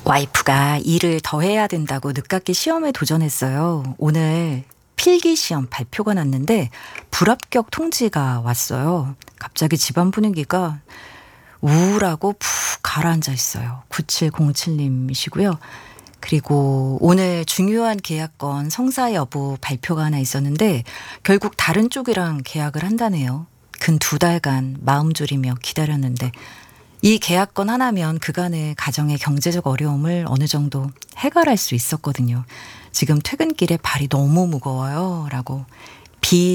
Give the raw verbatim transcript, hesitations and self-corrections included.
와이프가 일을 더 해야 된다고 늦깎이 시험에 도전했어요. 오늘 필기 시험 발표가 났는데 불합격 통지가 왔어요. 갑자기 집안 분위기가 우울하고 푹 가라앉아 있어요. 구칠공칠님이시고요. 그리고 오늘 중요한 계약건 성사 여부 발표가 하나 있었는데 결국 다른 쪽이랑 계약을 한다네요. 근 두 달간 마음 졸이며 기다렸는데 이 계약건 하나면 그간의 가정의 경제적 어려움을 어느 정도 해결할 수 있었거든요. 지금 퇴근길에 발이 너무 무거워요. 라고 비